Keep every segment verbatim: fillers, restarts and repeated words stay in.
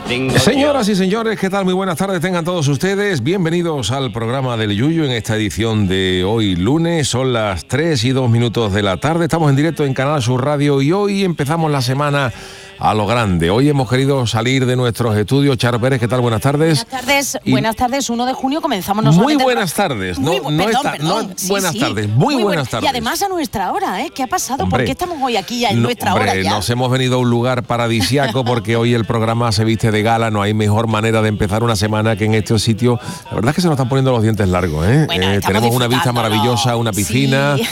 Señoras y señores, ¿qué tal? Muy buenas tardes, tengan todos ustedes. Bienvenidos al programa del Yuyu en esta edición de hoy lunes. Son las tres y dos minutos de la tarde. Estamos en directo en Canal Sur Radio y hoy empezamos la semana a lo grande. Hoy hemos querido salir de nuestros estudios. Charo Pérez, ¿qué tal? Buenas tardes. Buenas tardes, y buenas tardes. uno de junio comenzamos no nosotros. Muy buenas tardes. No, muy bu- no perdón, está, perdón. no, Sí, buenas sí. tardes, muy, muy buenas tardes. Y además a nuestra hora, ¿eh? ¿Qué ha pasado? Hombre, ¿Por qué estamos hoy aquí ya en no, nuestra hombre, hora ya? Nos hemos venido a un lugar paradisiaco porque hoy el programa se viste de gala. No hay mejor manera de empezar una semana que en este sitio. La verdad es que se nos están poniendo los dientes largos, ¿eh? Bueno, eh tenemos una vista maravillosa, una piscina. Sí.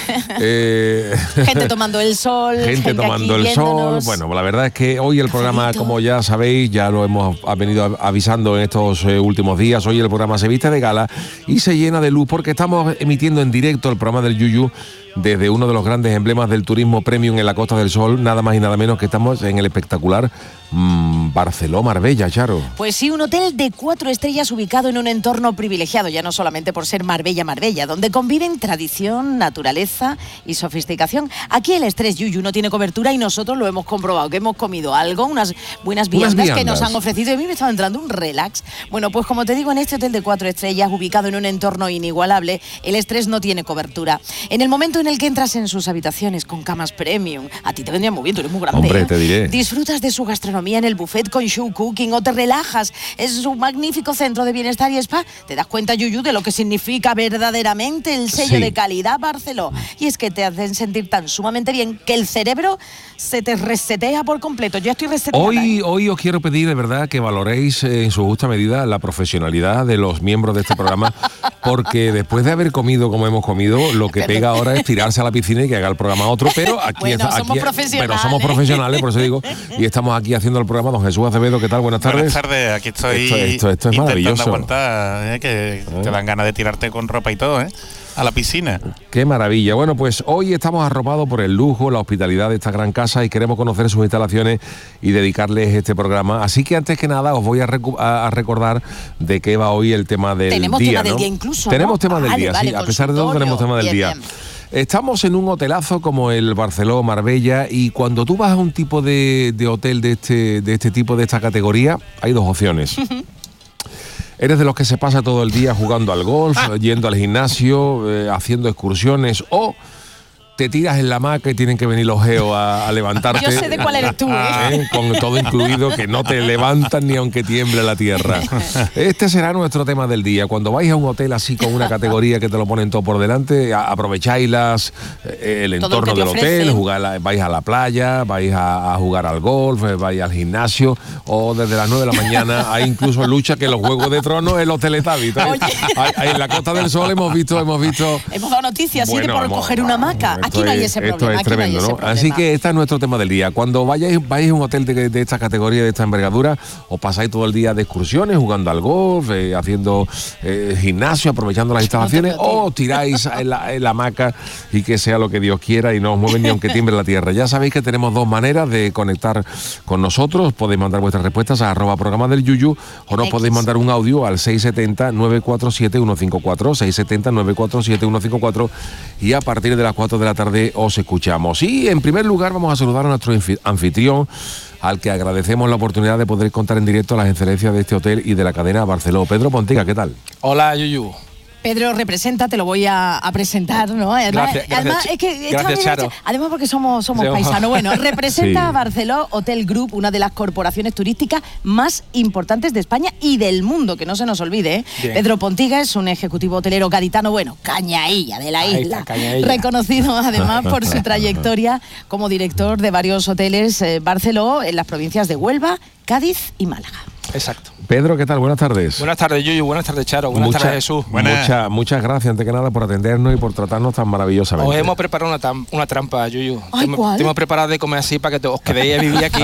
Eh, gente tomando el sol. Gente, gente tomando aquí el sol. viéndonos. Bueno, la verdad es que hoy el programa, Cafelito. como ya sabéis, ya lo hemos ha venido avisando en estos eh, últimos días. Hoy el programa se viste de gala y se llena de luz porque estamos emitiendo en directo el programa del Yuyu desde uno de los grandes emblemas del turismo premium en la Costa del Sol, nada más y nada menos que estamos en el espectacular mmm, Barceló Marbella, Charo. Pues sí, un hotel de cuatro estrellas ubicado en un entorno privilegiado, ya no solamente por ser Marbella, Marbella, donde conviven tradición, naturaleza y sofisticación. Aquí el estrés Yuyu no tiene cobertura y nosotros lo hemos comprobado, que hemos comido algo, unas buenas viandas, Unas viandas. que nos han ofrecido y a mí me estaba entrando un relax. Bueno, pues como te digo, en este hotel de cuatro estrellas, ubicado en un entorno inigualable, el estrés no tiene cobertura. En el momento en el que entras en sus habitaciones con camas premium, a ti te vendría muy bien, tú eres muy grande. Hombre, ¿eh? te diré. Disfrutas de su gastronomía en el buffet con show cooking o te relajas. Es un magnífico centro de bienestar y spa. Te das cuenta, Yuyu, de lo que significa verdaderamente el sello Sí. de calidad Barceló. Y es que te hacen sentir tan sumamente bien que el cerebro se te resetea por completo. Yo estoy reseteada. Hoy, ¿eh? hoy os quiero pedir de verdad que valoréis eh, en su justa medida la profesionalidad de los miembros de este programa, porque después de haber comido como hemos comido, lo que pega ahora es tirarse a la piscina y que haga el programa otro, pero aquí, Bueno, está, somos aquí profesionales. pero somos profesionales, por eso digo, y estamos aquí haciendo el programa. Don Jesús Acevedo, ¿qué tal? Buenas tardes. Buenas tardes, aquí estoy Esto, esto, esto es intentando maravilloso. aguantar, ¿eh? que ¿Eh? te dan ganas de tirarte con ropa y todo, ¿eh? A la piscina. Qué maravilla. Bueno, pues hoy estamos arropados por el lujo, la hospitalidad de esta gran casa y queremos conocer sus instalaciones y dedicarles este programa. Así que antes que nada os voy a, recu- a, a recordar de qué va hoy el tema del Tenemos día. tema del ¿no? día incluso, Tenemos ¿no? tema del Vale, día, vale, sí. A pesar de todo consultorio. tenemos tema del Bien, día. bien. Estamos en un hotelazo como el Barceló Marbella y cuando tú vas a un tipo de, de hotel de este, de este tipo, de esta categoría, hay dos opciones. ¿Eres de los que se pasa todo el día jugando al golf, yendo al gimnasio, eh, haciendo excursiones o te tiras en la hamaca y tienen que venir los geos a, a levantarte? Yo sé de cuál eres tú, ¿eh? ¿Eh? Con todo incluido, que no te levantan ni aunque tiemble la tierra. Este será nuestro tema del día. Cuando vais a un hotel así con una categoría que te lo ponen todo por delante, a- aprovecháis las, eh, el Todo lo que entorno te del hotel, ofrecen. jugar la- vais a la playa, vais a, a jugar al golf, eh, vais al gimnasio o desde las nueve de la mañana hay incluso lucha que los Juegos de Tronos en los Teletubbies. Oye. Hay- hay- En la Costa del Sol hemos visto, hemos visto Hemos dado noticias, bueno, sí, de por hemos- coger una hamaca. esto Aquí no hay es- ese problema. Esto es aquí no hay tremendo, ese ¿no? problema. Así que este es nuestro tema del día. Cuando vayáis, vais a un hotel de, de esta categoría, de esta envergadura, os pasáis todo el día de excursiones, jugando al golf, eh, haciendo eh, gimnasio, aprovechando las instalaciones, No te o tiráis en la, en la hamaca y que sea lo que Dios quiera y no os mueven ni aunque tiemble la tierra. Ya sabéis que tenemos dos maneras de conectar con nosotros. Podéis mandar vuestras respuestas a arroba programa del Yuyu o nos X. podéis mandar un audio al seis siete cero, nueve cuatro siete, uno cinco cuatro, seis siete cero, nueve cuatro siete, uno cinco cuatro y a partir de las cuatro de la tarde os escuchamos. Y en primer lugar vamos a saludar a nuestro anfi- anfitrión, al que agradecemos la oportunidad de poder contar en directo las excelencias de este hotel y de la cadena Barceló. Pedro Pontiga, ¿qué tal? Hola, Yuyu. Pedro representa, te lo voy a, a presentar, ¿no? Además, Gracias, gracias, además, Ch- es que gracias, esta- Charo. además porque somos, somos Sí, paisanos. Bueno, representa Sí. a Barceló Hotel Group, una de las corporaciones turísticas más importantes de España y del mundo, que no se nos olvide, ¿eh? Bien. Pedro Pontiga es un ejecutivo hotelero gaditano, bueno, cañailla de la Ahí isla. está, cañailla. Reconocido además por su trayectoria como director de varios hoteles eh, Barceló en las provincias de Huelva, Cádiz y Málaga. Exacto. Pedro, ¿qué tal? Buenas tardes. Buenas tardes, Yuyu. Buenas tardes, Charo. Buenas Mucha- tardes, Jesús. Buenas. mucha- muchas gracias, antes que nada, por atendernos y por tratarnos tan maravillosamente. Os hemos preparado una, tam- una trampa, Yuyu. Ay, te, hemos- ¿cuál? te hemos preparado de comer así para que te- os quedéis a vivir aquí.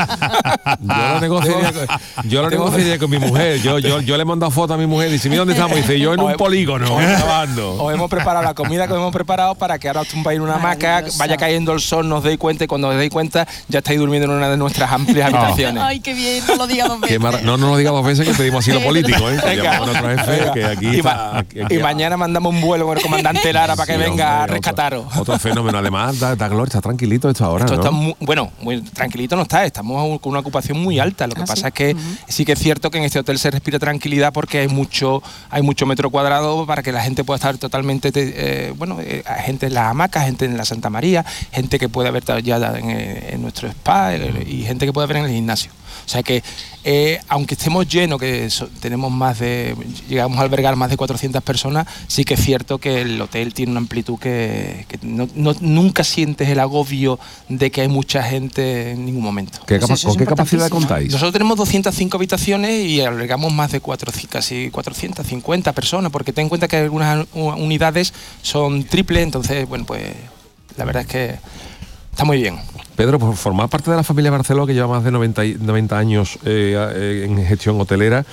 Yo lo negociaría, con- yo lo negociaría con mi mujer. Yo, yo, yo le he mandado foto a mi mujer y dice, mira dónde estamos. Y dice, yo en un Os he- polígono, grabando. Os hemos preparado la comida que os hemos preparado para que ahora os tumbáis en una hamaca, Maravilloso. vaya cayendo el sol, nos deis cuenta y cuando os deis cuenta ya estáis durmiendo en una de nuestras amplias habitaciones. Ay, qué bien, no lo diga dos Qué veces. Ahora, no, no nos diga dos veces que pedimos asilo político, ¿eh? Que llamamos a nuestro jefe, que aquí y, está, ma- aquí- aquí- y mañana mandamos un vuelo con el comandante Lara para que Sí, venga hombre, a rescataros. Otro, otro fenómeno. Además, da, da gloria, está tranquilito esto ahora, Esto ¿no? está muy, bueno, muy tranquilito no está, estamos con una ocupación muy alta. Lo que Ah, pasa ¿sí? es que sí que es cierto que en este hotel se respira tranquilidad porque hay mucho, hay mucho metro cuadrado para que la gente pueda estar totalmente, eh, bueno, eh, hay gente en las hamacas, gente en la Santa María, gente que puede haber ya en, en nuestro spa el- y gente que puede haber en el gimnasio. O sea que, eh, aunque estemos llenos, que so- tenemos más de, llegamos a albergar más de cuatrocientas personas, sí que es cierto que el hotel tiene una amplitud que, que no- no- nunca sientes el agobio de que hay mucha gente en ningún momento. ¿Qué Pues capa- eso ¿Con es qué capacidad importantísimo. contáis? Nosotros tenemos doscientas cinco habitaciones y albergamos más de cuatro, casi cuatrocientas cincuenta personas, porque ten en cuenta que algunas u- unidades son triples, entonces, bueno, pues la verdad es que está muy bien. Pedro, por formar parte de la familia Barceló, que lleva más de noventa, y- noventa años eh, eh, en gestión hotelera,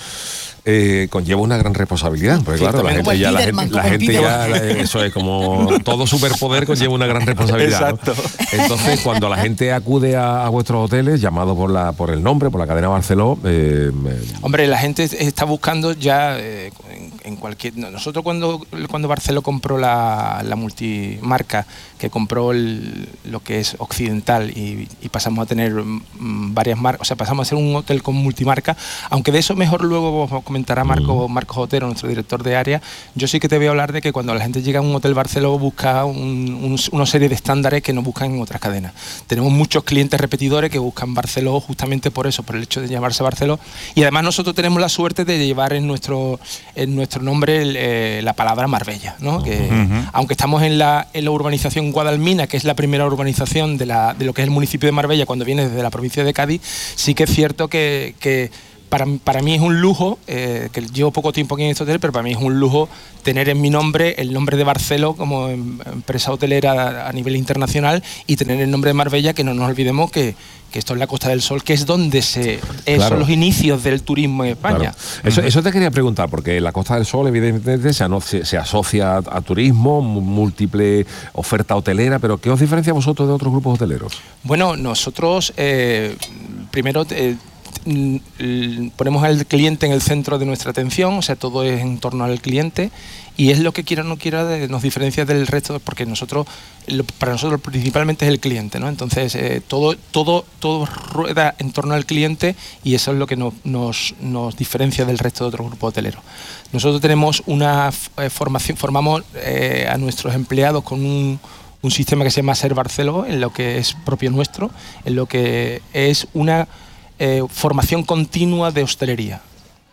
eh, conlleva una gran responsabilidad. Porque Sí, claro, la también gente como ya, la Spiderman, gente, la como gente ya, Spiderman. la- eso es como todo superpoder conlleva una gran responsabilidad. ¿no? Exacto. Entonces, cuando la gente acude a, a vuestros hoteles, llamado por la por el nombre, por la cadena Barceló, eh, eh, Hombre, la gente está buscando ya eh, en, en cualquier... no, Nosotros cuando, cuando Barceló compró la, la multimarca, que compró el- lo que es Occidental y, y pasamos a tener mm, varias marcas, o sea, pasamos a ser un hotel con multimarca, aunque de eso mejor luego os comentará Marco, Marcos Otero, nuestro director de área. Yo sí que te voy a hablar de que cuando la gente llega a un hotel Barceló busca un- un- una serie de estándares que no buscan en otras cadenas. Tenemos muchos clientes repetidores que buscan Barceló justamente por eso, por el hecho de llamarse Barceló, y además nosotros tenemos la suerte de llevar en nuestro, en nuestro nombre el, eh, la palabra Marbella, ¿no? Que, Ujú. aunque estamos en la, en la urbanización Guadalmina, que es la primera urbanización de, la, de lo que es el municipio de Marbella cuando viene desde la provincia de Cádiz, sí que es cierto que, que para, para mí es un lujo, eh, que llevo poco tiempo aquí en este hotel, pero para mí es un lujo tener en mi nombre el nombre de Barceló como em- empresa hotelera a, a nivel internacional y tener el nombre de Marbella, que no nos olvidemos que, que esto es la Costa del Sol, que es donde se, eh, Claro. son los inicios del turismo en España. Claro. Eso, eso te quería preguntar, porque la Costa del Sol evidentemente se, ano- se, se asocia a, a turismo, mu- múltiple oferta hotelera, pero ¿qué os diferencia a vosotros de otros grupos hoteleros? Bueno, nosotros eh, primero eh, mm, l- ponemos al cliente en el centro de nuestra atención, o sea, todo es en torno al cliente y es lo que quiera o no quiera de- nos diferencia del resto, porque nosotros, lo- para nosotros principalmente es el cliente, ¿no? Entonces eh, todo, todo, todo rueda en torno al cliente y eso es lo que no- nos, nos diferencia del resto de otros grupos hoteleros. Nosotros tenemos una f- eh, formación, formamos eh, a nuestros empleados con un un sistema que se llama Ser Barceló, en lo que es propio nuestro, en lo que es una eh, formación continua de hostelería.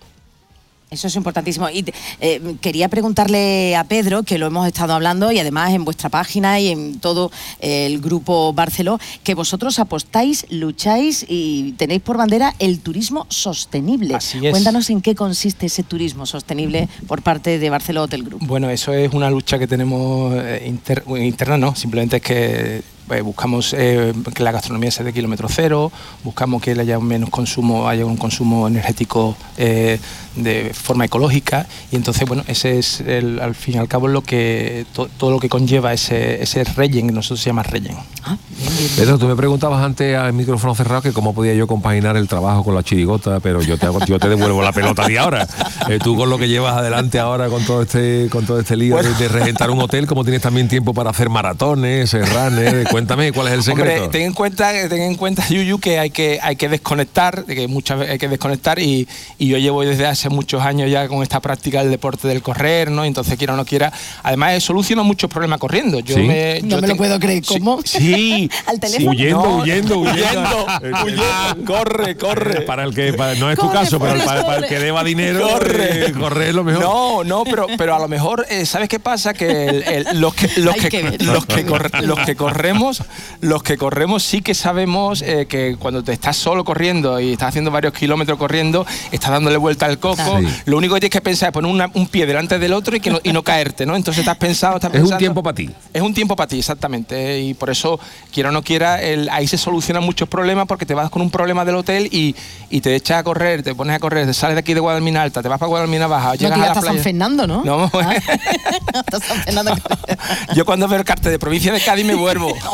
Eso es importantísimo. Y eh, quería preguntarle a Pedro, que lo hemos estado hablando y además en vuestra página y en todo el grupo Barceló, que vosotros apostáis, lucháis y tenéis por bandera el turismo sostenible. Así es. Cuéntanos en qué consiste ese turismo sostenible por parte de Barceló Hotel Group. Bueno, eso es una lucha que tenemos eh, inter- bueno, interna, no, simplemente es que eh, buscamos eh, que la gastronomía sea de kilómetro cero, buscamos que haya menos consumo, haya un consumo energético eh, de forma ecológica y entonces, bueno, ese es el, al fin y al cabo lo que to- todo lo que conlleva ese, ese rellen, que nosotros se llama rellen. Ah, bien, bien. Pedro, tú me preguntabas antes al micrófono cerrado que cómo podía yo compaginar el trabajo con la chirigota, pero yo te, hago- yo te devuelvo la pelota de ahora. Eh, tú con lo que llevas adelante ahora con todo este con todo este lío Bueno. de, de regentar un hotel, ¿cómo tienes también tiempo para hacer maratones, runners? Cuéntame, ¿cuál es el secreto? Hombre, ten en cuenta, ten en cuenta, Yuyu, que hay que hay que desconectar, de que muchas veces hay que desconectar y, y yo llevo desde hace muchos años ya con esta práctica del deporte del correr, ¿no? Entonces, quiera o no quiera, además he solucionado muchos problemas corriendo. Yo ¿Sí? me, No yo me lo tengo- puedo creer, Sí, ¿cómo? Sí. ¿Al teléfono? Huyendo, No, huyendo, huyendo. huyendo, huyendo. Corre, corre. Para el que, para- no es tu Corre, caso, pero Forrest, para, para el corre. que deba dinero, Corre. eh, correr es lo mejor. No, no, pero, pero a lo mejor, eh, ¿sabes qué pasa? Que el- el- los que los Hay que, que ver. los que, corre- los que corremos, los que corremos sí que sabemos eh, que cuando te estás solo corriendo y estás haciendo varios kilómetros corriendo, estás dándole vuelta al coco. Claro. Sí. Lo único que tienes que pensar es poner una- un pie delante del otro y que no, y no caerte, ¿no? Entonces estás pensado, estás Es un pensando- tiempo para ti. Es un tiempo para ti, exactamente. Y por eso, quiera o no quiera, el- ahí se solucionan muchos problemas porque te vas con un problema del hotel y, y te echas a correr, te pones a correr, te sales de aquí de Guadalmina Alta, te vas para Guadalmina Baja, No, llegas tú a ya la estás San playa. Fernando, ¿no? No, Ah. Estás San Fernando. yo cuando veo el cartel de provincia de Cádiz me vuelvo.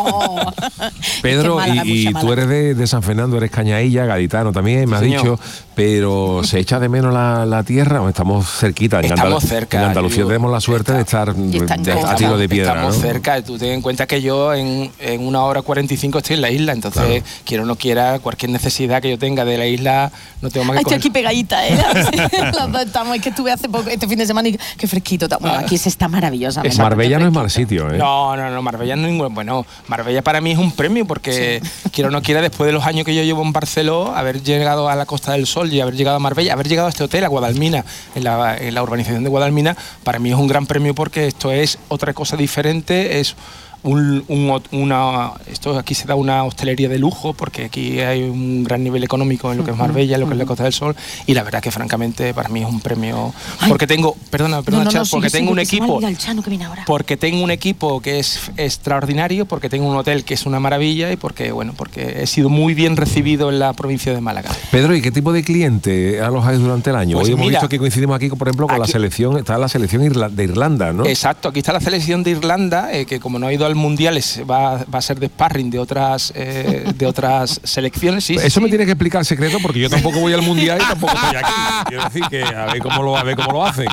Oh. Pedro, Es que Málaga, y, y mucha tú Málaga. eres de, de San Fernando, eres cañailla, gaditano también, me has señor. dicho, pero ¿se echa de menos la, la tierra o estamos cerquita? En Estamos Andal- cerca, En Andalucía yo- tenemos la suerte de está- estar y está en de- a costa. tiro de piedra, Estamos ¿no? cerca, tú ten en cuenta que yo en, en una hora cuarenta y cinco estoy en la isla, entonces Claro. quiero o no quiera, cualquier necesidad que yo tenga de la isla, no tengo más que Ay, estoy coger. aquí pegadita, ¿eh? Las dos estamos, es que estuve hace poco, este fin de semana y qué fresquito. está. Bueno, aquí se está maravillosamente. Marbella no es mal fresquito. sitio, ¿eh? No, no, no, Marbella no es ningún. Bueno, Marbella para mí es un premio porque quiero o no quiera, después de los años que yo llevo en Barcelona, haber llegado a la Costa del Sol y haber llegado a Marbella, haber llegado a este hotel, a Guadalmina, en la, en la urbanización de Guadalmina, para mí es un gran premio porque esto es otra cosa diferente, es un, un- una, esto aquí se da una hostelería de lujo porque aquí hay un gran nivel económico en lo que es Marbella, en lo que es la Costa del Sol, y la verdad que francamente para mí es un premio Ay. porque tengo, perdona, perdona, No, no, Char, no, porque sigue, tengo un sigue, que se me ha equipo olvidado el Chano que viene ahora. porque tengo un equipo que es extraordinario, porque tengo un hotel que es una maravilla y porque bueno, porque he sido muy bien recibido en la provincia de Málaga. Pedro, ¿y qué tipo de cliente alojáis durante el año? Pues Hoy hemos mira, visto que coincidimos aquí, por ejemplo, con la aquí- selección, está la selección irla- de Irlanda, ¿no? Exacto, aquí está la selección de Irlanda, eh, que como no ha ido al Mundial es- va, va a ser de sparring de otras eh, de otras selecciones. Sí, sí, Eso me sí. tiene que explicar el secreto porque yo tampoco voy al mundial y tampoco estoy aquí. Quiero decir que a ver cómo lo, a ver cómo lo hacen.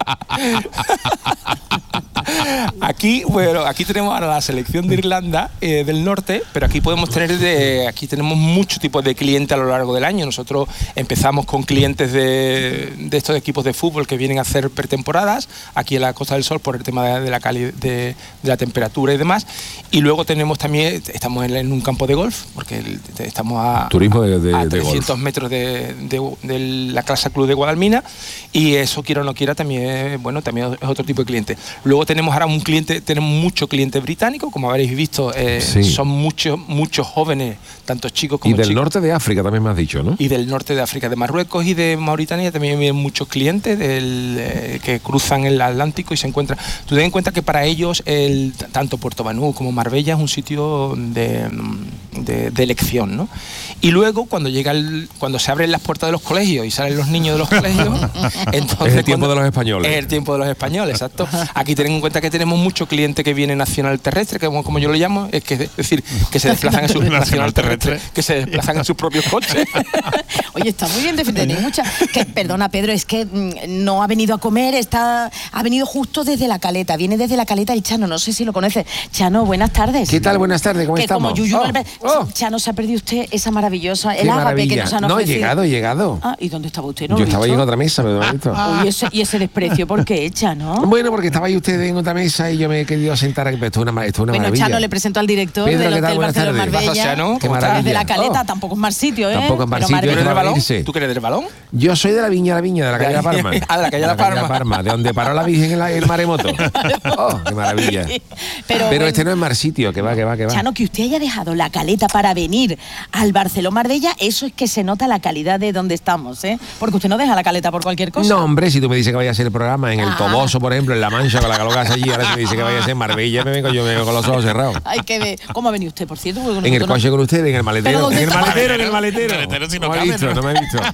Aquí, bueno, aquí tenemos ahora la selección de Irlanda eh, del norte, pero aquí podemos tener de, aquí tenemos muchos tipos de clientes a lo largo del año. Nosotros empezamos con clientes de, de estos equipos de fútbol que vienen a hacer pretemporadas aquí en la Costa del Sol por el tema de, de la cali, de, de la temperatura y demás. Y luego tenemos también, estamos en, en un campo de golf, porque el- estamos a, Turismo de- de- a de trescientos golf. metros de, de- de la Casa Club de Guadalmina, y eso quiera o no quiera también, bueno, también es otro tipo de cliente. Luego tenemos ahora un cliente, tenemos muchos clientes británicos, como habréis visto, eh, Sí. son muchos muchos jóvenes, tanto chicos como Y del chicos. norte de África también me has dicho, ¿no? Y del norte de África, de Marruecos y de Mauritania también vienen muchos clientes del, eh, que cruzan el Atlántico y se encuentran. Tú ten en cuenta que para ellos el, t- tanto Puerto Banús como Marbella es un sitio de, mm, de, de elección, ¿no? Y luego cuando llega el, cuando se abren las puertas de los colegios y salen los niños de los colegios, entonces Es el tiempo cuando- de los españoles. Es el tiempo de los españoles, exacto. Aquí ten en cuenta que tenemos mucho cliente que viene nacional terrestre, que como, como yo lo llamo, es, que, es decir, que se desplazan en su nacional terrestre, que se desplazan en sus propios coches. Oye, está muy bien defendido. Tenéis mucha. Que, perdona, Pedro, es que mm, no ha venido a comer, está, ha venido justo desde la Caleta. Viene desde la Caleta el Chano, no sé si lo conoces. Chano, buenas tardes. ¿Qué tal? Buenas tardes, ¿cómo que estamos? Como Yuyu, Oh, no le- oh. Chano, se ha perdido usted esa maravillosa, Qué el ágape que maravilla. nos han No, he ofrecido. llegado, he llegado. Ah, ¿y dónde estaba usted? Yo ¿No lo he estaba ahí visto? en otra mesa, me lo he visto. Uy, ese, y ese desprecio, ¿por qué, Chano? Bueno, porque estaba ahí usted en otra mesa y yo me he querido sentar aquí, pero esto es una, ma- esto es una Bueno, maravilla. Chano le presentó al director Pedro, del ¿qué tal? Hotel Buenas Barcelona tardes. Marbella. ¿Qué pasa, Chano? Qué ¿Cómo estás? maravilla. Desde la Caleta, Oh. tampoco es mal sitio, ¿eh? Tampoco es mal Pero sitio, ¿Tú eres Pero del balón? irse. ¿Tú que eres del balón? Yo soy de la Viña, la Viña, de la calle de la Parma. Ah, de la calle de la Parma. de donde paró la Virgen en la- el maremoto. Oh, qué maravilla. Pero, Pero bueno, este no es mar sitio, que va, que va, que va. Chano, que usted haya dejado la Caleta para venir al Barcelona Marbella, eso es que se nota la calidad de donde estamos, ¿eh? Porque usted no deja la Caleta por cualquier cosa. No, hombre, si tú me dices que vaya a ser el programa en el Ah. Toboso, por ejemplo, en La Mancha, con la calor que hace allí, ahora se me dice que vaya a ser en Marbella, me vengo yo me vengo con los ojos cerrados. Hay que ver. ¿Cómo ha venido usted, por cierto? Porque En el nosotros coche con ustedes, en el maletero. ¿Pero dónde En el está? maletero, en el maletero. En el maletero, si no no me he cabe, visto, ¿no? no me he visto.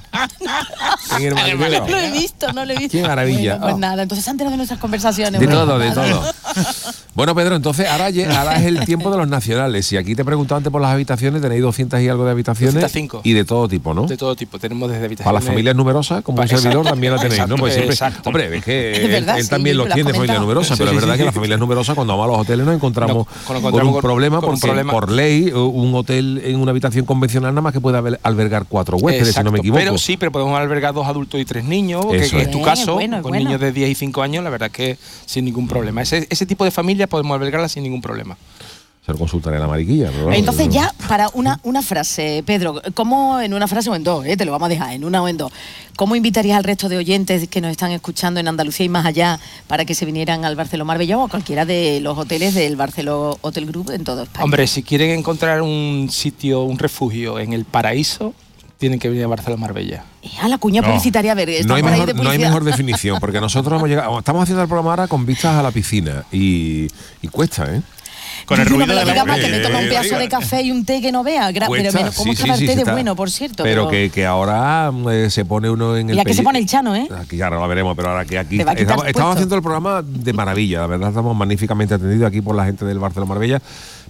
En el maletero. no lo he visto, no lo he visto. Qué maravilla. Bueno, pues Oh. nada, entonces se han enterado de nuestras conversaciones. De bueno, todo, de nada. todo. Bueno, Pedro, entonces ahora, lle- ahora es el tiempo de los nacionales. Y aquí te he preguntado antes por las habitaciones, tenéis doscientas y algo de habitaciones. doscientos cinco. Y de todo tipo, ¿no? De todo tipo. Tenemos desde habitaciones. Para las familias numerosas, como un Exacto. servidor, también la tenéis, ¿no? Exacto, Pues siempre, exacto. hombre, es que Es él, verdad, él sí, también lo los has tiene, familias comentado. numerosas, Sí, pero sí, es verdad sí, que sí. las familias numerosas, cuando vamos a los hoteles, nos encontramos No, con- con, encontramos un con- problema, con un porque problema. por ley, un hotel en una habitación convencional nada más que puede haber- albergar cuatro huéspedes, si no Exacto, me equivoco. Pero sí, pero podemos albergar dos adultos y tres niños, que, Eso que es. es tu Eh, caso, bueno, es con bueno. niños de diez y cinco años, la verdad que sin ningún problema. Ese, ese tipo de familias podemos albergarlas sin ningún problema. Se lo consultaré a la mariquilla. pero vamos, Entonces no- ya, para una, una frase, Pedro, ¿cómo en una frase o en dos, eh, te lo vamos a dejar, en una o en dos, cómo invitarías al resto de oyentes que nos están escuchando en Andalucía y más allá para que se vinieran al Barceló Marbella o a cualquiera de los hoteles del Barceló Hotel Group en todo España? Hombre, si quieren encontrar un sitio, un refugio en el paraíso, tienen que venir a Barcelona Marbella. Eh, a la cuña No. publicitaria, a ver, está No hay, por ahí de mejor, no hay publicidad. mejor definición, porque nosotros hemos llegado, estamos haciendo el programa ahora con vistas a la piscina y, y cuesta, ¿eh? Con el Yuyu, ruido no me de lo la diga más, que me Eh, toma un eh, pedazo oiga. de café y un té que no vea. Gra- pero Cuesta, menos, ¿cómo sí, estaba sí, el sí, té de está- bueno, por cierto? Pero que, que ahora eh, se pone uno en el ¿Y a qué se pelli- pone el Chano, eh? Aquí ya lo veremos, pero ahora que aquí Te va a quitar estamos, el estamos puesto. haciendo el programa de maravilla, la verdad estamos magníficamente atendidos aquí por la gente del Barcelona Marbella,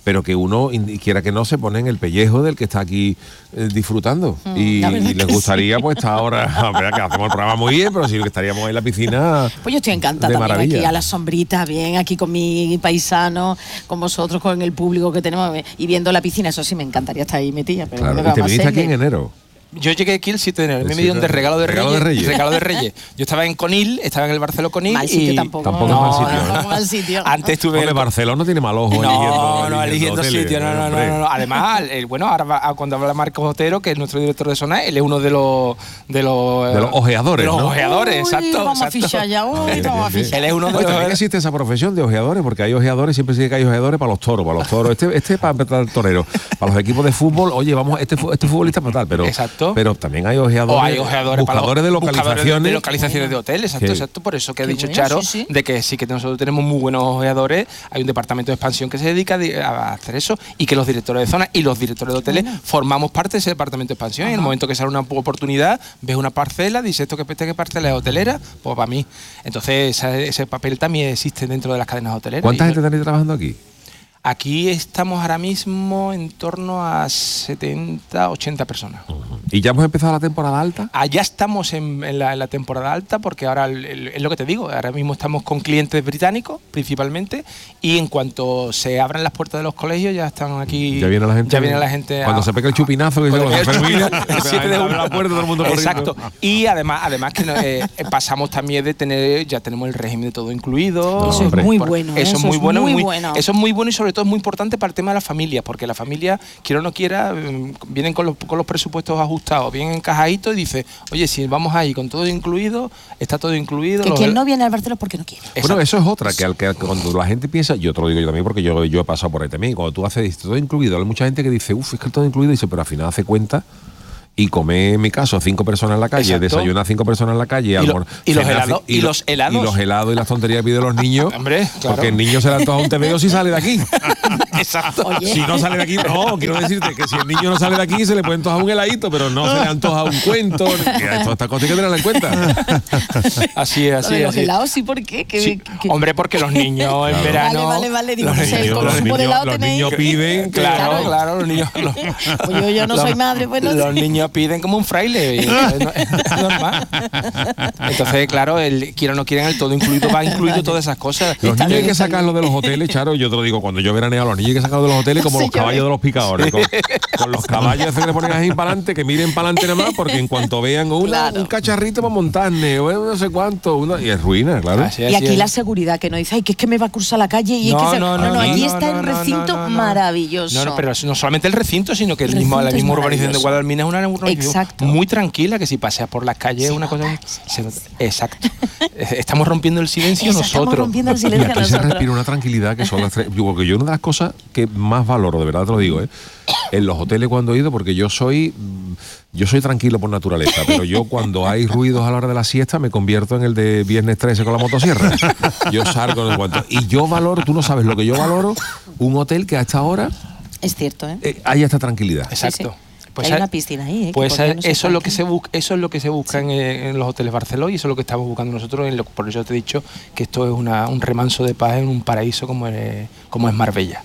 pero que uno, in- quiera que no, se pone en el pellejo del que está aquí eh, disfrutando. Mm, y, la verdad y les que gustaría, pues, estar ahora, a ver, que hacemos el programa muy bien, pero sí que estaríamos en la piscina. Pues yo estoy encantada de también maravilla. aquí a la sombrita, bien, aquí con mi paisano, con vosotros, con el público que tenemos y viendo la piscina. Eso sí, me encantaría estar ahí metida. Pero Claro, bueno, y te vamos a viniste aquí en hacerle. enero. Yo llegué aquí el siete de enero, El me siete dieron de de- regalo de regalo Reyes. de Reyes. Regalo de Reyes. Yo estaba en Conil, estaba en el Barceló Conil. Mal sitio y tampoco. Tampoco no, es mal no, sitio, no, ¿eh? no, mal sitio. Antes estuve en Hombre, el- Barcelona no tiene mal ojo eligiendo, No, no, eligiendo hoteles, sitio, no, no, no, hombre. no, no. Además, el, bueno, ahora va- cuando habla Marcos Otero, que es nuestro director de zona, él es uno de los de los, De los ojeadores, de los ¿no? ojeadores, Uy, exacto. Vamos a exacto. fichar ya, uy, Bien, vamos a bien, bien. fichar. Él es uno de Oye, los también existe esa profesión de ojeadores, porque hay ojeadores, siempre sí que hay ojeadores para los toros, para los toros. Este, este para el torero. Para los equipos de fútbol, oye, vamos, este, fu- este futbolista para tal, pero, Exacto. pero también hay ojeadores, O hay ojeadores para los- buscadores de buscadores localizaciones. de localizaciones de hoteles, exacto, Sí. exacto. Por eso que ha Qué dicho bueno, Charo, sí, sí. de que sí que nosotros tenemos muy buenos ojeadores, hay un departamento de expansión que se dedica de- a hacer eso y que los directores de zona y los directores de hoteles formamos parte de ese departamento de expansión. Y en el momento que sale una oportunidad, ves una parcela, dices esto que peste que parcela es hotelera, pues para mí. Entonces ese, ese papel también existe dentro de las cadenas hoteleras. ¿Cuánta Y gente tenéis trabajando aquí? Aquí estamos ahora mismo en torno a setenta, ochenta personas. ¿Y ya hemos empezado la temporada alta? Allá estamos en, en la, en la temporada alta porque ahora el- el- es lo que te digo, ahora mismo estamos con clientes británicos principalmente y en cuanto se abran las puertas de los colegios ya están aquí. Ya viene la gente. Ya viene la gente. Cuando a- se pega el chupinazo que dice Cuando los pega el enfermines, chupinazo, el siete de abre junio. la puerta todo el mundo corriendo. Exacto. Y además, además que no, eh, eh, pasamos también de tener, ya tenemos el régimen de todo incluido. Eso es Hombre, muy por- bueno, ¿eh? Eso es Eso muy es bueno. muy muy- bueno. Eso es muy bueno y sobre todo es muy importante para el tema de la familia, porque la familia, quiera o no quiera, eh, vienen con los, con los presupuestos ajustados, bien encajaditos y dice, oye, si vamos ahí con todo incluido, está todo incluido. Que los- quien no viene al Barcelona es porque no quiere. Bueno, Exacto. eso es otra, que, al que cuando la gente piensa, yo te lo digo yo también porque yo, yo he pasado por ahí también, cuando tú haces todo incluido, hay mucha gente que dice, uff, es que todo incluido, y dice, pero al final hace cuenta y come, en mi caso, cinco personas en la calle, Exacto. desayuna cinco personas en la calle, Y lo- almor- y los cena, helados- ci- y lo- los helados. y los helados y las tonterías que piden los niños, Hombre, claro. porque el niño se le antoja un T V O si sale de aquí. Exacto. Oye. Si no sale de aquí, no, quiero decirte que si el niño no sale de aquí se le puede antojar un heladito, pero no se le antoja un cuento. Que Todas estas cosas hay que tenerlas en cuenta. Así es, Lo así de es. los así es. helados, sí, ¿por qué? Que- Sí, que- hombre, porque los niños en Claro. verano. Vale, vale, vale, digo, los no sé, niños- ¿cómo los supo de niños- helado los tenéis? niños piden que- Claro, Claro. claro, los niños. Los, Pues yo, yo no los- soy madre, pues no Los sé. niños piden como un fraile. y es, no- es normal. Entonces, claro, el quiero o no quieren el todo incluido, va incluido todas esas cosas. Los Está niños hay bien, que está sacarlos de los hoteles, Charo, yo te lo digo, cuando yo veraneo a los niños hay que sacarlos de los hoteles como los Señores. caballos de los picadores, con, con los caballos esos que le ponen así para adelante, que miren para adelante nada más, porque en cuanto vean una, Claro. un cacharrito para montarne, o no sé cuánto, una- y es ruina, claro. Así, Y así aquí es. la seguridad, que no dice, ay, que es que me va a cruzar la calle y No, es que se... no, no, aquí no, está no, el no, recinto no, no, no. maravilloso. No, no, pero no solamente el recinto, sino que el El mismo, la recinto es misma urbanización de maravilloso. Guadalmina es una urbanización Exacto. muy tranquila, que si paseas por las calles es Se una nota, cosa... se se- exacto. Estamos rompiendo el silencio Eso, estamos nosotros. rompiendo el Y silencio aquí se nosotros. respira una tranquilidad que son las tres. Porque yo una de las cosas que más valoro, de verdad te lo digo, ¿eh? En los hoteles cuando he ido, porque yo soy mm, yo soy tranquilo por naturaleza, pero yo cuando hay ruidos a la hora de la siesta me convierto en el de Viernes trece con la motosierra. Yo salgo de cuanto. Y yo valoro, tú no sabes lo que yo valoro, un hotel que a esta hora Es cierto, ¿eh? eh, haya esta tranquilidad. Exacto. Hay a- una piscina ahí, ¿eh? que Pues podríamos eso es lo estar que se busca, eso es lo que se busca en, eh, en los hoteles Barceló y eso es lo que estamos buscando nosotros. En lo, por eso te he dicho que esto es una, un remanso de paz en un paraíso como es, como es Marbella.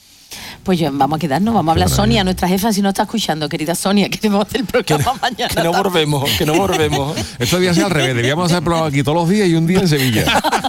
Pues yo, vamos a quedarnos, vamos a hablar. Sonia, nuestra jefa, si no está escuchando, querida Sonia, queremos hacer el programa mañana. Que no tarde. volvemos, que no volvemos. Esto debía ser al revés, debíamos hacer programa aquí todos los días y un día en Sevilla.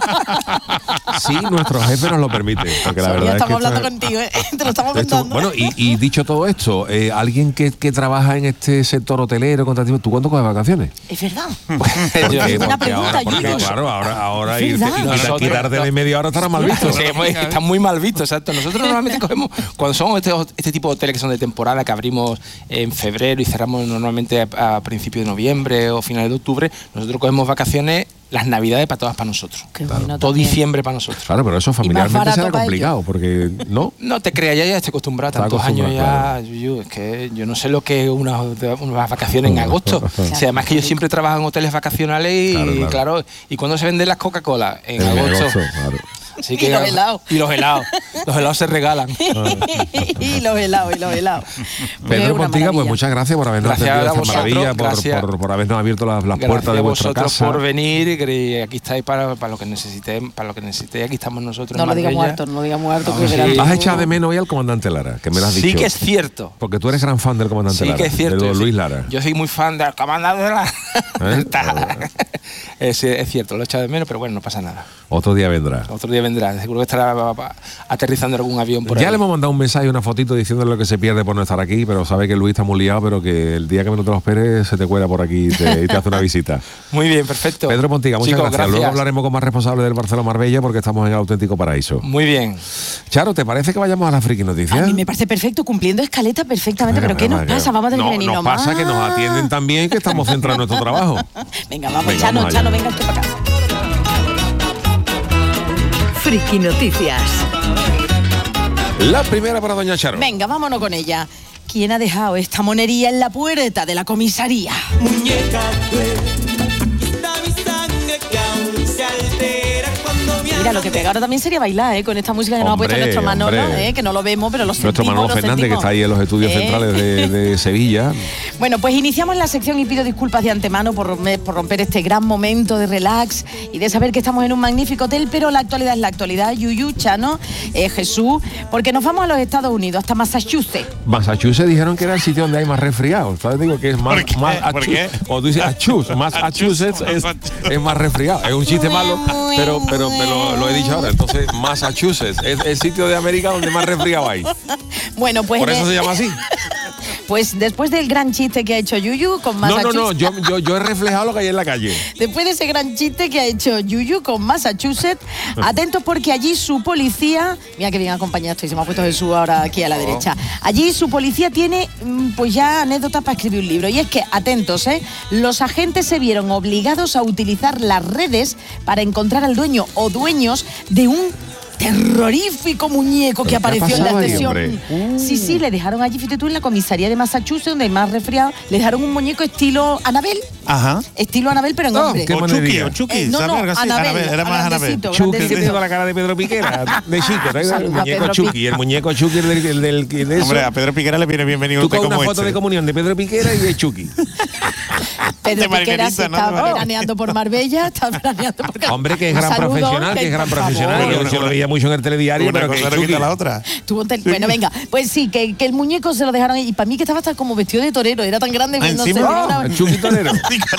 Sí, nuestro jefe nos lo permite. Porque la Sonia, verdad es que estamos esto hablando es- contigo, ¿eh? Te lo estamos Esto- contando. bueno, y, y dicho todo esto, eh, alguien que, que trabaja en este sector hotelero, contratativo, ¿tú cuándo coges vacaciones? Es verdad. Yo- Porque, buena porque pregunta, ahora, porque, Yuyu. claro, ahora, ahora Es irte- verdad. y quitar- Nosotros- quitarte de media hora estará mal visto. Sí, hemos- está muy mal visto, exacto. Nosotros normalmente cogemos, cuando somos este, este tipo de hoteles que son de temporada, que abrimos en febrero y cerramos normalmente a, a principios de noviembre o finales de octubre, nosotros cogemos vacaciones las navidades para todas para nosotros. Qué bueno Todo también. diciembre para nosotros. Claro, pero eso familiarmente barato será para complicado, porque no. No te creas, ya, ya estoy acostumbrado Está tantos años acostumbrado, ya. Yuyu, es que yo no sé lo que es una, unas vacaciones en agosto. O sea, además que yo siempre trabajo en hoteles vacacionales y Claro, claro, claro. ¿y cuándo se venden las Coca-Cola? En, En agosto. agosto, claro. Así Y que, los helados. Y los helados. Los helados se regalan. y los helados, y los helados. Pedro Una Pontiga, pues maravilla. muchas gracias por habernos Gracias atendido a esta vosotros, maravilla, por, gracias. por, por habernos abierto las, las Gracias puertas de a vuestra vosotros casa. por venir y que aquí estáis para, para lo que necesitéis, para lo que necesitéis, aquí estamos nosotros. No en lo diga Marbella. muerto, no lo diga muerto. No, que sí. verás tú. Has echado de menos hoy al comandante Lara, que me lo has Sí dicho. que es cierto. Porque tú eres gran fan del comandante Sí Lara. que es cierto. De don yo Luis soy- Lara. Yo soy muy fan del comandante Lara. ¿Eh? Está. es, es cierto, lo he echado de menos, pero bueno, no pasa nada. Otro día vendrá. Otro día vendrá, seguro que estará pa- pa- aterrizando en algún avión por Ya ahí. le hemos mandado un mensaje y una fotito diciéndole lo que se pierde por no estar aquí, pero sabe que Luis está muy liado, pero que el día que menos te lo esperes se te cuela por aquí y te, y te hace una visita. Muy bien, perfecto. Pedro Pontiga, muchas Chicos, gracias. Luego hablaremos con más responsables del Barcelona Marbella porque estamos en el auténtico paraíso. Muy bien. Charo, ¿te parece que vayamos a la friki A noticias? mí me parece perfecto, cumpliendo escaleta perfectamente. Venga, ¿Pero qué venga, nos venga. pasa? Vamos a No, tener nos pasa que nos atienden también, que estamos centrados en nuestro trabajo. Venga, vamos, Venga, Chano, vamos allá. Chano, venga usted para acá. Friki Noticias. La primera para doña Charo. Venga, vámonos con ella. ¿Quién ha dejado esta monería en la puerta de la comisaría? Muñeca, aquí está mi sangre que aún se altera cuando mi Mira, lo que pega ahora también sería bailar, ¿eh? Con esta música que nos ha Hombre, puesto nuestro Manolo, hombre. ¿eh? Que no lo vemos, pero lo sentimos. Nuestro Manolo lo Fernández, que sentimos. está ahí en los estudios ¿Eh? centrales de, de Sevilla. Bueno, pues iniciamos la sección y pido disculpas de antemano por, romper- por romper este gran momento de relax y de saber que estamos en un magnífico hotel, pero la actualidad es la actualidad. Yuyu, Chano, eh, Jesús, porque nos vamos a los Estados Unidos, hasta Massachusetts. Massachusetts dijeron que era el sitio donde hay más resfriado. ¿Sabes? Digo que es más. ¿Por qué? más ¿Por qué? O tú dices achus, Massachusetts es, es más resfriado. Es un chiste malo, pero, pero, pero lo, lo he dicho ahora. Entonces, Massachusetts es el sitio de América donde más resfriado hay. Bueno, pues... Por eso eh, se llama así. Pues después del gran chiste que ha hecho Yuyu con No, Massachusetts... no, no. Yo, yo, yo he reflejado lo que hay en la calle. Después de ese gran chiste que ha hecho Yuyu con Massachusetts, atentos porque allí su policía, mira que bien acompañado estoy, se me ha puesto Jesús ahora aquí a la derecha, allí su policía tiene mm, pues ya anécdotas para escribir un libro, y es que, atentos, ¿eh? Los agentes se vieron obligados a utilizar las redes para encontrar al dueño o dueños de un terrorífico muñeco que ¿Pero qué ha apareció en la pasado ahí, estación. hombre? Sí, sí, le dejaron allí, fíjate tú, en la comisaría de Massachusetts, donde hay más resfriado, le dejaron un muñeco estilo Anabel, Ajá. estilo Anabel, pero en Oh, hombre. qué O Chucky, monería. o Chucky, Eh, no, ¿sabes? no, Algo así. Anabel, era más Anabel. grandecito, Chucky, grandecito. que tengo la cara de Pedro Piquera, de chico. ¿no? Saluda a El muñeco Pedro Chucky, Pi- el muñeco Chucky el del, el del, de eso. Hombre, a Pedro Piquera le viene bienvenido Tú usted con una como foto este. de comunión de Pedro Piquera y de Chucky. Pedro de Piquera se Marinerita, ¿no? está De Marinerita. veraneando por Marbella, está veraneando por Cal- Hombre, que es Un gran saludo, profesional, que es gran por profesional. favor. Yo, yo lo veía mucho en el telediario, Una pero que cosa no Chucky. quita la otra. Tuvo un tel- Bueno, venga, pues sí, que, que el muñeco se lo dejaron ahí, y para mí que estaba hasta como vestido de torero, era tan grande que Ah, no sé. encima. tenía una- Oh, el Chucky torero.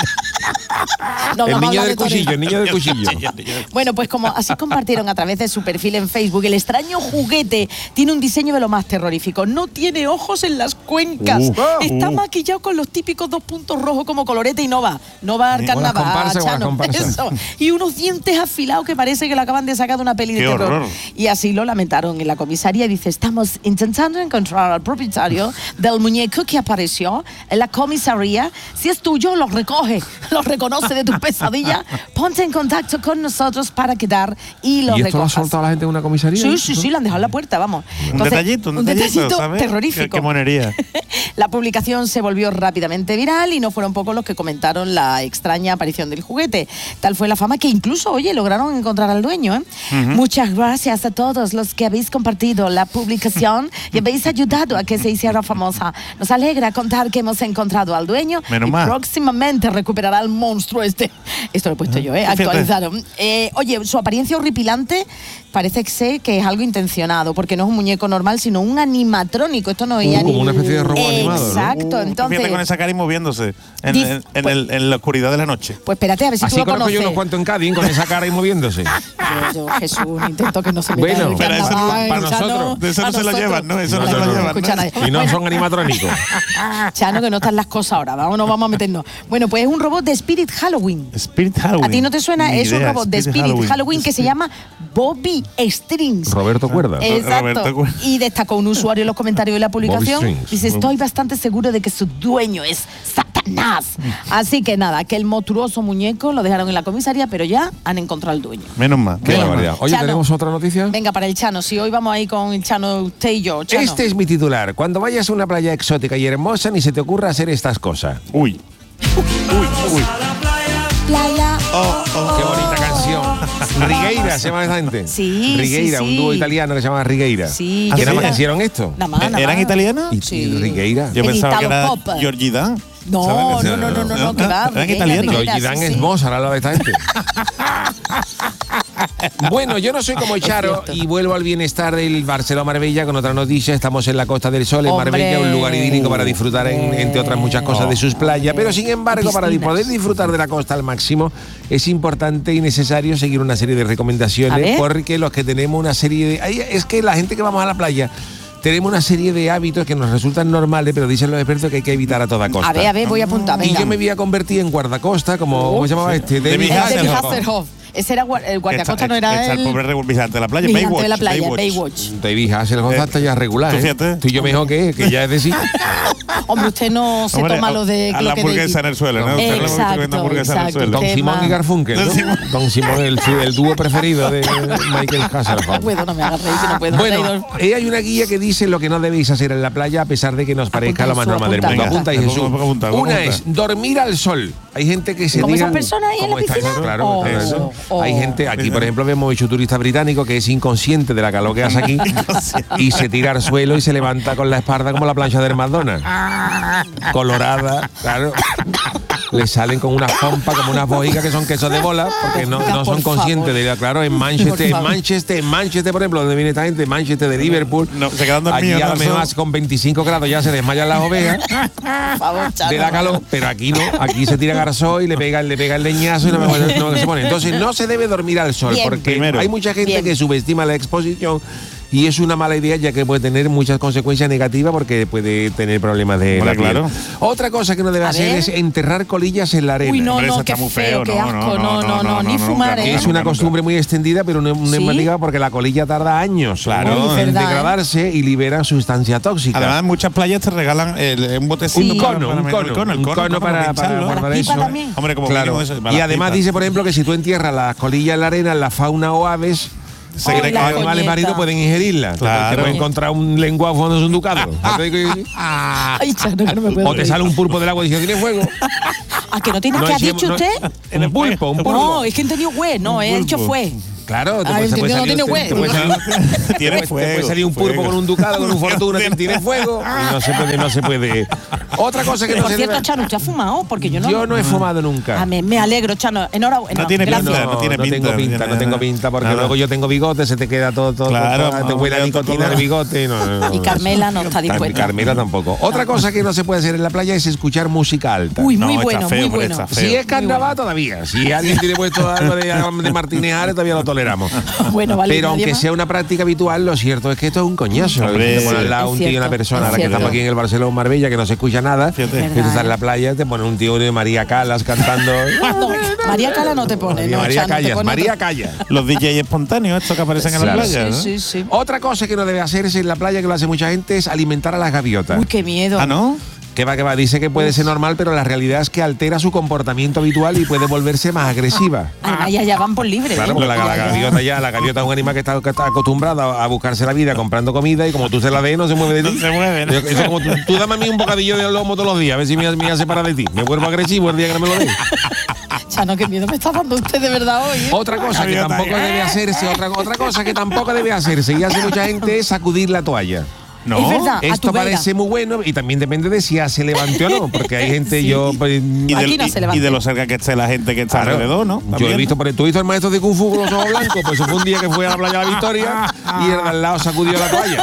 no, El vamos a niño hablar del de torero. cuchillo, el niño del cuchillo. Bueno, pues como así compartieron a través de su perfil en Facebook, el extraño juguete tiene un diseño de lo más terrorífico. No tiene ojos en las cuencas. Uh, Está uh. maquillado con los típicos dos puntos rojos como colorete y no va. No va al Con las carnaval, comparsas, con las Chano. comparsas. Eso. Y unos dientes afilados que parece que lo acaban de sacar de una peli de Qué terror. horror. Y así lo lamentaron en la comisaría. Dice, estamos intentando encontrar al propietario del muñeco que apareció en la comisaría. Si es tuyo, lo recoge, lo reconoce de tu pesadilla. Ponte en contacto con nosotros para quedar y lo ¿Y esto lo ha recojas. soltado la gente en una comisaría? Sí, sí, sí, le han dejado en la puerta, vamos. Un Entonces, detallito, un detallito, ¿sabes? terrorífico. Qué, qué monería. La publicación se volvió rápidamente viral y no fueron pocos los que comentaron la extraña aparición del juguete. Tal fue la fama que incluso, oye, lograron encontrar al dueño. ¿eh? Muchas gracias a todos los que habéis compartido la publicación y habéis ayudado a que se hiciera famosa. Nos alegra contar que hemos encontrado al dueño Menos y mal. próximamente recuperará al monstruo este. Esto lo he puesto yo, ¿eh? Fíjate. Actualizaron. Eh, oye, su apariencia horripilante parece que sé que es algo intencionado, porque no es un muñeco normal, sino un animatrónico. Esto no es Uh, ya ni- como una especie de robot animado, ¿no? Exacto, Uh, entonces. Fíjate con esa cara y moviéndose en, Diz- en- en pues- el- en la oscuridad de la noche. Pues espérate, a ver si Así tú lo conozco conoces. yo unos cuantos en Cádiz con esa cara y moviéndose. Yo, yo, Jesús, intento que no se me Bueno, caiga el pero eso no- carnaval, para Chano, nosotros. De eso no a se lo nosotros. llevan, ¿no? Eso no, No, se no, lo no. llevan. Escucha ¿no? nadie. Y no Bueno. son animatrónicos. Chano, que no están las cosas ahora. Vamos, no vamos a meternos. Bueno, pues es un robot de Spirit Halloween. Spirit Halloween. ¿A ti no te suena? Ni Es un idea, robot de Spirit Halloween, que se llama Bobby Strings. Roberto Cuerda. Exacto. Roberto Cuerda. Y destacó un usuario en los comentarios de la publicación. Strings. Dice, estoy bastante seguro de que su dueño es Satanás. Así que nada, que el monstruoso muñeco lo dejaron en la comisaría, pero ya han encontrado al dueño. Menos mal. Qué menos mal. barbaridad. Oye, Chano. ¿tenemos otra noticia? Venga, para el Chano. Si hoy vamos ahí con el Chano, usted y yo. Chano. Este es mi titular. Cuando vayas a una playa exótica y hermosa, ni se te ocurra hacer estas cosas. Uy. Uy, uy. playa. Oh, oh. Qué bonita canción. Rigueira se llama esa gente. Sí, Rigueira, sí, sí. un dúo italiano que se llama Rigueira. Sí, ¿Qué que nada más era- hicieron esto? Nada más, nada ¿Eran más. italianas? Y, Sí. y Rigueira. Yo El pensaba que era Italo Pop. Giorgi Dan. No, ¿sabes? no, no, no, no, no, que va. ¿Eran Rigueira, italianos? Rigueira, Georgie Dan sí, es sí. Mozart al lado de esta gente. Bueno, yo no soy como Charo cierto. y vuelvo al bienestar del Barcelona-Marbella con otra noticia. Estamos en la Costa del Sol, en Hombre. Marbella, un lugar idílico para disfrutar, en- entre otras muchas cosas, de sus playas. Pero sin embargo, para Piscinas. poder disfrutar de la costa al máximo, es importante y necesario seguir una serie de A recomendaciones, ver. porque los que tenemos una serie de... Ay, es que la gente que vamos a la playa... Tenemos una serie de hábitos que nos resultan normales, pero dicen los expertos que hay que evitar a toda costa. A ver, a ver, voy a apuntar. Y Venga. yo me voy a convertir en guardacosta, como ¿cómo se llamaba este? David El Hasselhoff. David Hasselhoff. Ese era gua- el guardacosta, no era Está el el pobre vigilante de la playa. vigilante Baywatch. de la playa, Baywatch. Baywatch. David Hasselhoff Eh, está ya regular, tú ¿eh? fíjate. Tú y yo mejor que, que ya es decir. Hombre, usted no se Hombre, toma lo de a lo la que hamburguesa en el suelo, ¿no? Usted no le gusta Exacto, comiendo hamburguesa en el exacto. suelo. Don Qué Simón mal. y Garfunkel, ¿no? Don Simón. Don Simón, el, su- el dúo preferido de Michael No Hasselhoff. puedo, no me hagas reír, que no puedo. Bueno, Traidor. eh, hay una guía que dice lo que no debéis hacer en la playa a pesar de que nos parezca Apunta, lo más Jesús, normal del apunta. mundo. Apunta, y Venga, Jesús. vamos a apuntar, vamos a Una apuntar. es dormir al sol. Hay gente que se ¿Como tira- esas personas ahí en la como esta piscina? gente, claro, Oh, está eso. oh. Hay gente, aquí por ejemplo vemos mucho turista británico que es inconsciente de la calor que hace aquí y se tira al suelo y se levanta con la espalda como la plancha del McDonald's. Colorada, claro. Le salen con unas pompas, como unas bojigas que son quesos de bola, porque no, no son Por conscientes favor. de, claro, en Manchester, Por en favor. Manchester, en Manchester, por ejemplo, donde viene esta gente, Manchester de Liverpool. No, se quedan Aquí dormidos. a lo ¿no? mejor con veinticinco grados ya se desmayan las ovejas Por favor, Chano. de la calor, pero aquí no, aquí se tira garzón y le pega, le pega el leñazo y no, me, no se pone. Entonces no se debe dormir al sol, Bien. porque Primero. hay mucha gente Bien. que subestima la exposición. Y es una mala idea, ya que puede tener muchas consecuencias negativas porque puede tener problemas de Hombre, la piel. claro. Otra cosa que no debe A hacer ver. es enterrar colillas en la arena. Uy, no, Hombre, eso no, está qué muy feo, feo, qué no, asco. no, No, no, no, ni no, fumar, nunca, ¿eh? Es una nunca. costumbre muy extendida, pero no, no es ¿Sí? negativa porque la colilla tarda años Claro. en Es verdad, ¿eh? degradarse y libera sustancia tóxica. Además, en muchas playas te regalan el- un botecito. un Sí. cono, un para- cono, para- un cono para, para pincharlo. guardar ¿La pipa eso. también? Hombre, como Claro. mínimo eso, para Y las además pipas. dice, por ejemplo, que si tú entierras las colillas en la arena, la fauna o aves, Se Ay, cree que la los animales coñeta. marinos pueden ingerirla. Claro. Te puede encontrar un lenguaje fondo de un ducado. Ay, Chano, que no me puedo O te reír. sale un pulpo del agua y dice, ¿tiene fuego? ¿A que no tienes No que ha decíamos- dicho no- usted? Un pulpo, un pulpo. No, es que he entendido güey, no, Un he dicho pulpo. fue. Claro, te Ah, puede, te puede entendido, no salir, tiene te- te huevo. puede salir- Tiene te puede- te fuego, puede salir un pulpo fuego. con un ducado, con un fortuna que tiene fuego. Y no se puede, no se puede. Otra cosa que no Por se cierto, debe... Chano, ¿usted ha fumado? Porque yo no. Yo no he fumado nunca. Ah, me, me alegro, Chano. Enhorabuena. No tiene gracias. pinta, no tiene no pinta, tengo no pinta, tiene no tengo nada. pinta, porque Nada. luego yo tengo bigote, se te queda todo, todo, Claro, todo, te vamos, huele a ya nicotina todo. de bigote. No, no, no. Y Carmela no está Car- dispuesta. Carmela tampoco. Otra cosa que no se puede hacer en la playa es escuchar música alta. Uy, No, muy está bueno, feo, muy hombre, bueno. está feo. Si es carnaval todavía, si alguien tiene puesto algo de, de Martínez Ares todavía lo toleramos. Bueno, vale. Pero ¿nadie aunque más? sea una práctica habitual, lo cierto es que esto es un coñazo. Hombre, Te ponen al lado es un tío y cierto, una persona, es ahora que cierto. estamos aquí en el Barcelona Marbella, que no se escucha nada, Fíjate. que tú Verdad, estás en ¿eh? la playa, te pone un tío de María Calas cantando. No, María Cala no te pone, María, no, María Chano, te Callas, pone María otro- Calla. Los D J espontáneos, estos que aparecen en la Claro. playa, ¿no? Sí, sí, sí. Otra cosa que no debe hacerse en la playa, que lo hace mucha gente, es alimentar a las gaviotas. Uy, qué miedo. Ah, ¿no? Que va, que va, dice que puede ser normal, pero la realidad es que altera su comportamiento habitual y puede volverse más agresiva. Además, ya, ya van por libre. Claro, ¿eh? porque la, la Ya, ya. gaviota ya, la gaviota es un animal que está, que está acostumbrado a buscarse la vida comprando comida y como tú se la des, no se mueve de ti. No se mueve, ¿no? Eso es como tú, tú dame a mí un bocadillo de lomo todos los días, a ver si me, me hace parar de ti. Me vuelvo agresivo el día que no me lo des. Chano, qué miedo me está dando usted de verdad hoy. ¿eh? Otra cosa que Gaviota, tampoco ¿eh? debe hacerse, otra, otra cosa que tampoco debe hacerse y hace mucha gente es sacudir la toalla. No. Es verdad. A Esto tu vera. parece muy bueno y también depende de si ya se levante o no, porque hay gente, Sí. yo... pues, Y, Aquí del- no y- se levanta. y de lo cerca que esté la gente que está Claro. alrededor, ¿no? Yo he También. visto, por tú has visto el maestro de Kung Fu con los ojos blancos, pues eso fue un día que fue a la playa de la Victoria y el de al lado sacudió la toalla.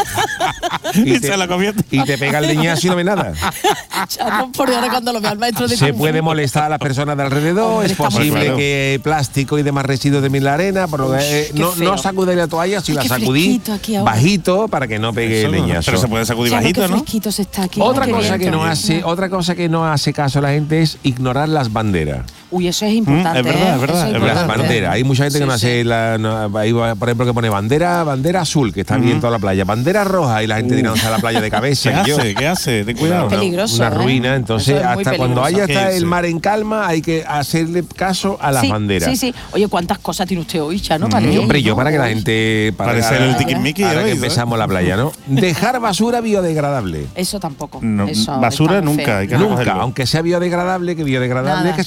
Y se la comió. y te pega el leñazo y no ve nada. Chano, por ahora cuando lo vea al maestro de Se Kung Fu. puede molestar a las personas de alrededor, Hombre, es está muy posible feo. que plástico y demás residuos de la arena, pero eh, qué no, feo. no sacude la toalla, si Ay, la qué sacudí fresquito aquí ahora. bajito para que no pegue Eso, el leñazo. Pero se puede sacudir Chano, bajito, qué ¿no? fresquito se está aquí. Otra Qué cosa que viento. no hace, otra cosa que no hace caso a la gente es ignorar las banderas. Uy, eso es importante. es verdad, ¿eh? es verdad, Eso es Las verdad. importante. banderas, hay mucha gente que Sí, no sí. hace la, no, hay, por ejemplo, que pone bandera, bandera azul, que está bien toda la playa, bandera roja y la gente tirándose a la playa de cabeza. ¿Qué y yo- hace? ¿Qué hace? Ten cuidado. Una- Peligroso, Una ¿eh? ruina. Entonces, Eso es muy hasta cuando peligroso. haya está Sí, el sí. mar en calma, hay que hacerle caso a las sí, banderas. Sí, sí. Oye, ¿cuántas cosas tiene usted hoy, Chano? Para Y, leer, hombre, yo ¿no? para que la Hoy. gente. Para Parece ahora- el tiquismiqui ahora hoy, que ¿sabes? empezamos la playa, ¿no? Dejar basura biodegradable. Eso tampoco. No, Eso basura está muy nunca, feo. hay que Nunca, recogerlo. aunque sea biodegradable, que biodegradable Nada. es que se lo comen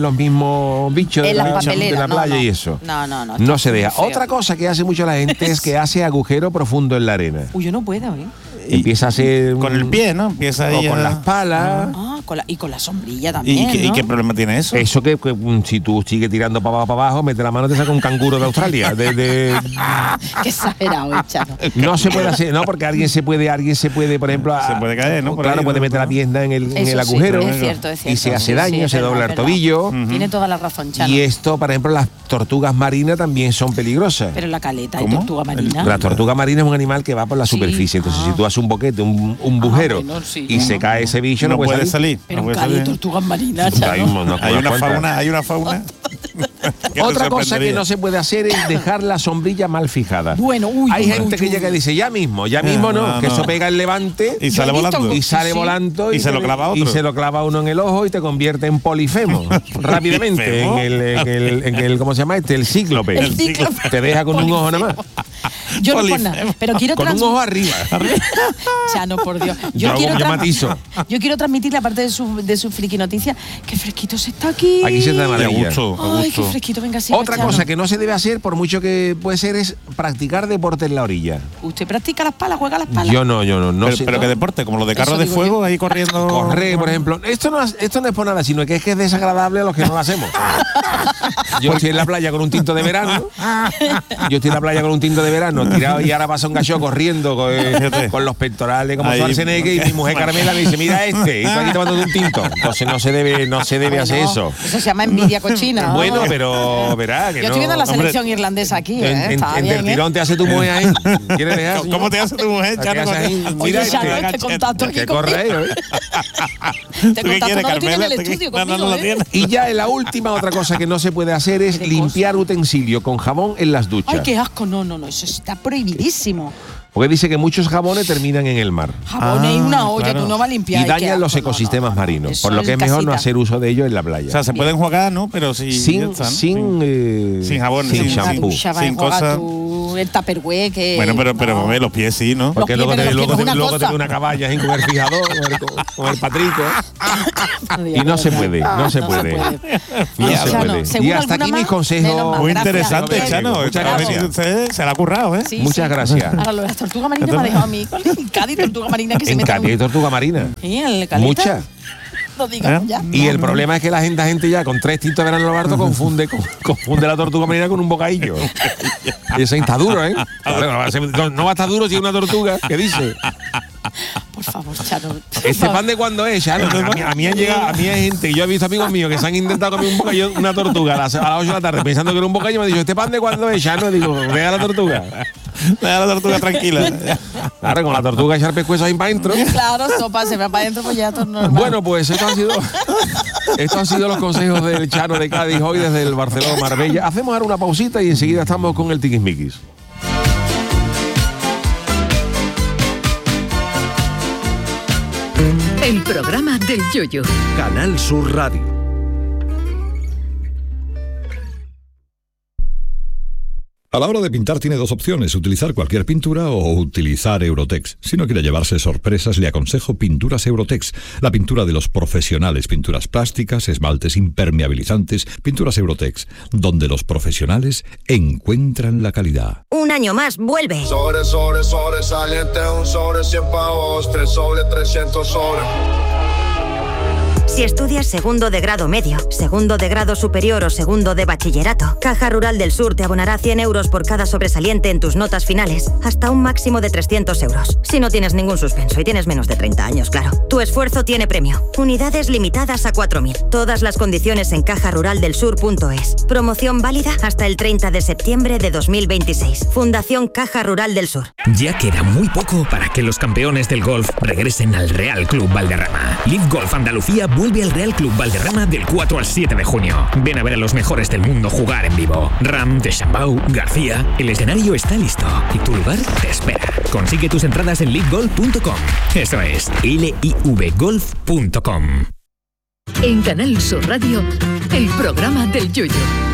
los mismos bichos En de las la, papeleras, de la no, playa no. y eso. No, no, no. No está se muy deja. feo. Otra cosa que hace mucho la gente es que hace agujero profundo en la arena. Uy, yo no puedo, ¿eh? Empieza a hacer Con el pie, ¿no? Empieza ahí o con a- las palas. Ah, con la, y con la sombrilla ¿Y, también, qué, y ¿no? qué problema tiene eso? Eso que, que, mm, si tú sigues tirando para abajo, para abajo, mete la mano, te saca un canguro de Australia. De, de- Qué exagerado, eh, Chano. no se puede hacer, no, porque alguien se puede, alguien se puede, por ejemplo, a- Se puede caer, ¿no? Por claro, ahí, puede ¿no? meter la pierna en el, en Eso el sí, agujero es cierto, es cierto. y se hace Sí, daño, sí, es se verdad, dobla el es verdad. tobillo. Tiene toda la razón, Chano. Y esto, por ejemplo, las tortugas marinas también son peligrosas. Pero la caleta ¿Cómo? y tortuga marina. La tortuga marina es un animal que va por la Sí. superficie. Entonces, Ah. si tú haces un boquete, un, un bujero, bueno, sí, y ¿no? se cae ese bicho, no, no puede salir. Pero no un puede cali de salir. tortugas marinas, Hay, Chano. un- unas Hay una cuantas. fauna, hay una fauna. que te Otra cosa que sorprendería. no se puede hacer es dejar la sombrilla mal fijada. Bueno, uy, Hay uy, gente uy, que uy. llega y dice, ya mismo, ya mismo no, no, que no. eso pega el levante Y sale he visto volando. y sale Sí, sí. volando Y se te- lo clava otro. y se lo clava uno en el ojo y te convierte en polifemo rápidamente ¿Polifemo? en el, en el en el ¿cómo se llama este? El cíclope. El cíclope. Te deja con un ojo nada más. Yo no por Polifemo. nada. Pero quiero Con un trans- ojo arriba. Chano, por Dios. Yo, Yo- quiero yo trans- matizo. yo quiero transmitirle, aparte de su, de su friki noticia, que fresquito se está aquí. Aquí se está de A maravilla. gusto, a Ay, qué gusto. fresquito, venga, sí. Otra cosa que no se debe hacer, por mucho que puede ser, es practicar deporte en la orilla. ¿Usted practica las palas, juega las palas? Yo no, yo no. no pero sé, pero no. que deporte, como lo de Eso carro de digo fuego, yo. ahí corriendo. Correr, por ejemplo. Esto no, es- esto no es por nada, sino que es que es desagradable a los que no lo hacemos. Yo estoy en la playa con un tinto de verano. Yo estoy en la playa con un tinto de verano, tirado y ahora pasa un gallo corriendo con, Fíjate. con los pectorales como Ahí, Schwarzenegger y mi mujer Carmela me dice, mira este, y tú aquí tomando un tinto. Entonces no se debe, no se debe hacer Bueno, eso. Eso se llama envidia cochina. ¿no? Bueno, pero verá que Yo no. estoy viendo la Hombre, selección irlandesa aquí, En, ¿eh? en- Está en bien, el ¿eh? tirón te hace tu mujer ahí. ¿Quieres dejar? ¿Cómo señor? te hace tu mujer, ¿Qué Chano? haces ahí? con- Oye, Mira Chano, este. este contacto aquí Que con- corre, ¿eh? Este ¿Tú qué contacto quieres, no lo tiene en Carmela? el ¿Tú qué- estudio no, no, conmigo, no lo ¿eh? tiene. Y ya en la última otra cosa que no se puede hacer es ¿Qué limpiar utensilio con jabón en las duchas. Ay, qué asco. No, no, no. Eso está prohibidísimo. Porque dice que muchos jabones terminan en el mar. Jabón y Ah, una olla claro. que uno va a limpiar. Y Ay, qué dañan los asco. No, ecosistemas no, no. marinos. Eso Por lo que es en mejor no casita. hacer uso de ellos en la playa. O sea, se pueden jugar, ¿no? Pero si, ya sin, está, ¿no? sin, eh, sin jabón, sin sin- Una shampoo. ducha, va a sin enjuagar cosas. tú el tupperware que... Bueno, pero, pero no. hombre, los pies sí, ¿no? Porque Los luego pies, te, pero los luego, pies te- es una luego te cosa. ve una caballa sin con el fijador, con el, con el patrico. No Y digas no se verdad. puede, no se puede. No Ay, se Chano, puede. ¿seguro Y hasta alguna aquí más? mis consejos. Menos mal, Muy gracias. interesante, Gracias. Chano. Muchas A ver si gracias. usted se la ha currado, ¿eh? Sí, Muchas sí. gracias. Ahora, lo de las tortugas marinas me ha dejado a mí con el Cádiz, tortuga marina que se En mete Cádiz hay tortuga marina. Sí, en el caleta. Muchas. No digamos ¿Eh? ya. Y el problema es que la gente, la gente ya con tres tintos de verano Lobardo confunde, con- confunde la tortuga marina con un bocadillo. Y ese está duro, ¿eh? Claro, no, va a ser- no- no va a estar duro si es una tortuga. ¿Qué dice? Por favor, Chano. por ¿Este favor. pan de cuándo es, Chano? A mí, a mí han llegado, a mí hay gente, yo he visto amigos míos que se han intentado comer un bocadillo, una tortuga a las, a las ocho de la tarde pensando que era un bocadillo. Me han dicho, ¿este pan de cuándo es, Chano? Y digo, vea la tortuga. Deja la tortuga tranquila. Claro, con la tortuga echar pescuezos ahí para adentro. Claro, sopa, se va para adentro, pues ya esto es normal. Bueno, pues estos han sido estos han sido los consejos del Chano de Cádiz hoy desde el Barcelona Marbella. Hacemos ahora una pausita y enseguida estamos con el Tiquismiquis. El programa del Yoyo. Canal Sur Radio. A la hora de pintar tiene dos opciones, utilizar cualquier pintura o utilizar Eurotex. Si no quiere llevarse sorpresas, le aconsejo Pinturas Eurotex, la pintura de los profesionales, pinturas plásticas, esmaltes impermeabilizantes, Pinturas Eurotex, donde los profesionales encuentran la calidad. Un año más, vuelve. Sobre, sobre, sobresaliente, un sobre cien pavos, tres sobre trescientos sobre. Si estudias segundo de grado medio, segundo de grado superior o segundo de bachillerato, Caja Rural del Sur te abonará cien euros por cada sobresaliente en tus notas finales, hasta un máximo de trescientos euros. Si no tienes ningún suspenso y tienes menos de treinta años, claro. Tu esfuerzo tiene premio. Unidades limitadas a cuatro mil. Todas las condiciones en caja rural del sur punto es. Promoción válida hasta el treinta de septiembre de dos mil veintiséis. Fundación Caja Rural del Sur. Ya queda muy poco para que los campeones del golf regresen al Real Club Valderrama. Live Golf Andalucía vuelve al Real Club Valderrama del cuatro al siete de junio. Ven a ver a los mejores del mundo jugar en vivo. Ram, Deschambau, García. El escenario está listo y tu lugar te espera. Consigue tus entradas en live golf punto com. Eso es, L I V golf punto com. En Canal Sur Radio, el programa del Yoyo.